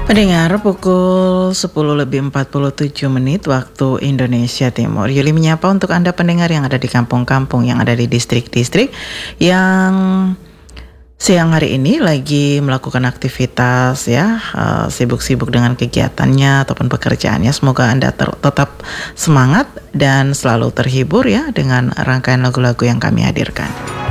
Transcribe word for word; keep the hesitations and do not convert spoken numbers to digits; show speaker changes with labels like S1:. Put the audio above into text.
S1: Pendengar, pukul sepuluh lebih empat puluh tujuh menit waktu Indonesia Timur. Yuli menyapa untuk Anda pendengar yang ada di kampung-kampung, yang ada di distrik-distrik, yang siang hari ini lagi melakukan aktivitas ya, uh, sibuk-sibuk dengan kegiatannya ataupun pekerjaannya. Semoga Anda ter- tetap semangat dan selalu terhibur ya dengan rangkaian lagu-lagu yang kami hadirkan.